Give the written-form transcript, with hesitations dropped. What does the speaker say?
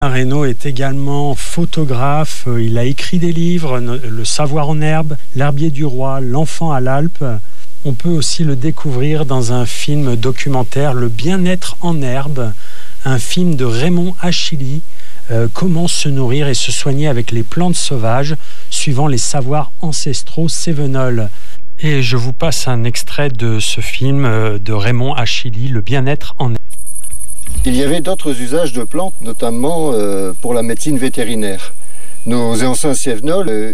Reynaud est également photographe, il a écrit des livres, Le savoir en herbe, L'herbier du roi, L'enfant à l'Alpe. On peut aussi le découvrir dans un film documentaire, Le bien-être en herbe, un film de Raymond Achilly, comment se nourrir et se soigner avec les plantes sauvages, suivant les savoirs ancestraux cévenols. Et je vous passe un extrait de ce film de Raymond Achilly, Le bien-être en herbe. Il y avait d'autres usages de plantes, notamment pour la médecine vétérinaire. Nos anciens cévenols